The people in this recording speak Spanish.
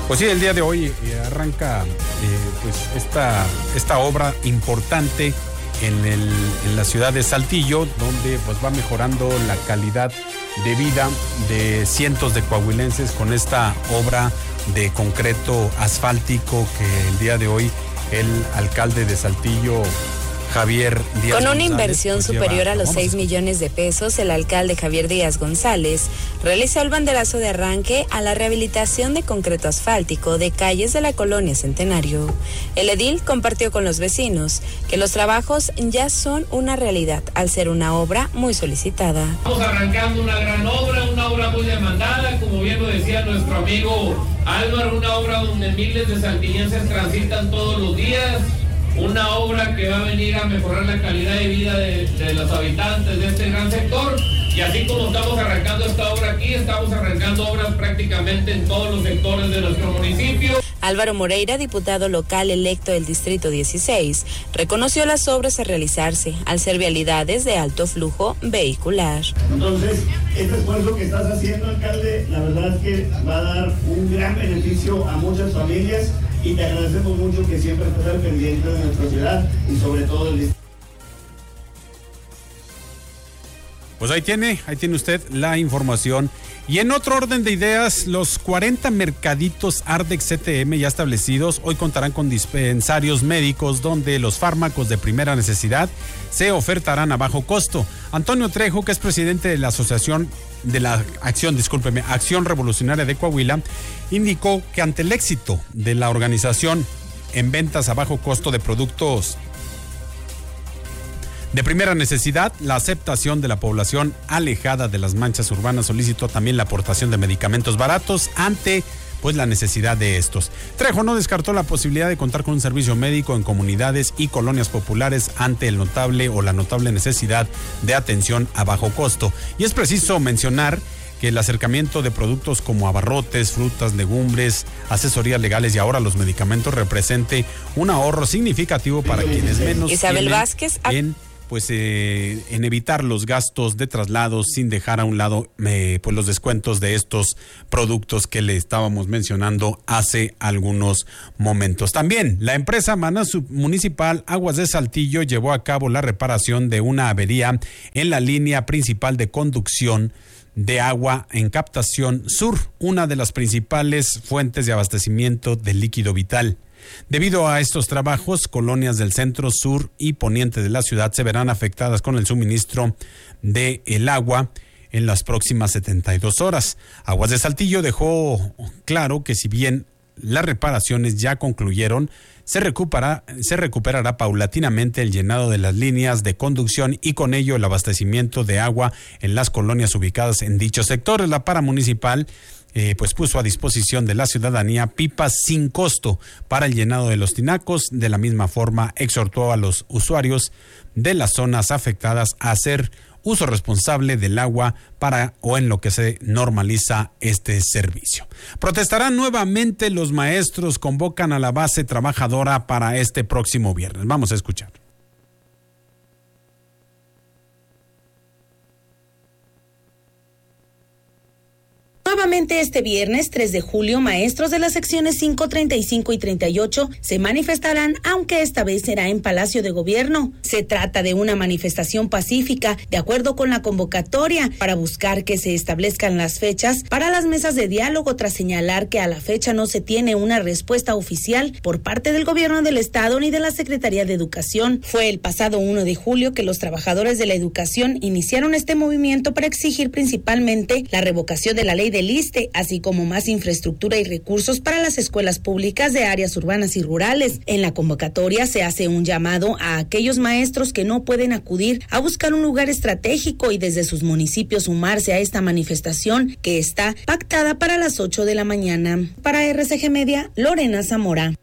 Pues sí, el día de hoy arranca pues esta obra importante en la ciudad de Saltillo, donde pues va mejorando la calidad de vida de cientos de coahuilenses con esta obra de concreto asfáltico que el día de hoy el alcalde de Saltillo, Javier Díaz Con una González, inversión pues superior a los 6 millones de pesos, el alcalde Javier Díaz González realizó el banderazo de arranque a la rehabilitación de concreto asfáltico de calles de la colonia Centenario. El edil compartió con los vecinos que los trabajos ya son una realidad al ser una obra muy solicitada. Estamos arrancando una gran obra, una obra muy demandada, como bien lo decía nuestro amigo Álvaro, una obra donde miles de saltillenses transitan todos los días. Una obra que va a venir a mejorar la calidad de vida de los habitantes de este gran sector. Y así como estamos arrancando esta obra aquí, estamos arrancando obras prácticamente en todos los sectores de nuestro municipio. Álvaro Moreira, diputado local electo del Distrito 16, reconoció las obras a realizarse al ser vialidades de alto flujo vehicular. Entonces, este esfuerzo que estás haciendo, alcalde, la verdad es que va a dar un gran beneficio a muchas familias y te agradecemos mucho que siempre estés al pendiente de nuestra ciudad y sobre todo el distrito. Pues ahí tiene usted la información. Y en otro orden de ideas, los 40 mercaditos Ardex CTM ya establecidos hoy contarán con dispensarios médicos donde los fármacos de primera necesidad se ofertarán a bajo costo. Antonio Trejo, que es presidente de la Asociación de la Acción Revolucionaria de Coahuila, indicó que ante el éxito de la organización en ventas a bajo costo de productos de primera necesidad, la aceptación de la población alejada de las manchas urbanas solicitó también la aportación de medicamentos baratos ante pues la necesidad de estos. Trejo no descartó la posibilidad de contar con un servicio médico en comunidades y colonias populares ante la notable necesidad de atención a bajo costo. Y es preciso mencionar que el acercamiento de productos como abarrotes, frutas, legumbres, asesorías legales y ahora los medicamentos represente un ahorro significativo para quienes menos Isabel Vázquez en evitar los gastos de traslados sin dejar a un lado pues los descuentos de estos productos que le estábamos mencionando hace algunos momentos. También la empresa municipal Aguas de Saltillo llevó a cabo la reparación de una avería en la línea principal de conducción de agua en Captación Sur, una de las principales fuentes de abastecimiento del líquido vital. Debido a estos trabajos, colonias del centro, sur y poniente de la ciudad se verán afectadas con el suministro de el agua en las próximas 72 horas. Aguas de Saltillo dejó claro que si bien las reparaciones ya concluyeron, se recuperará paulatinamente el llenado de las líneas de conducción y con ello el abastecimiento de agua en las colonias ubicadas en dichos sectores. La paramunicipal pues puso a disposición de la ciudadanía pipas sin costo para el llenado de los tinacos. De la misma forma, exhortó a los usuarios de las zonas afectadas a hacer uso responsable del agua en lo que se normaliza este servicio. Protestarán nuevamente los maestros, convocan a la base trabajadora para este próximo viernes. Vamos a escuchar. Nuevamente este viernes 3 de julio, maestros de las secciones 5, 35 y 38 se manifestarán, aunque esta vez será en Palacio de Gobierno. Se trata de una manifestación pacífica, de acuerdo con la convocatoria, para buscar que se establezcan las fechas para las mesas de diálogo, tras señalar que a la fecha no se tiene una respuesta oficial por parte del Gobierno del Estado ni de la Secretaría de Educación. Fue el pasado 1 de julio que los trabajadores de la educación iniciaron este movimiento para exigir principalmente la revocación de la ley del ISSSTE, así como más infraestructura y recursos para las escuelas públicas de áreas urbanas y rurales. En la convocatoria se hace un llamado a aquellos maestros que no pueden acudir a buscar un lugar estratégico y desde sus municipios sumarse a esta manifestación que está pactada para las 8 de la mañana. Para RCG Media, Lorena Zamora.